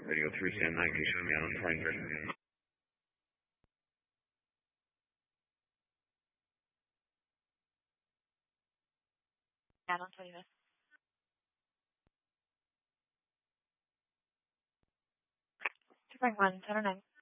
Radio 3 stand 9, can you show me out on the flying grid? Out on 25th. Frank 1, 709.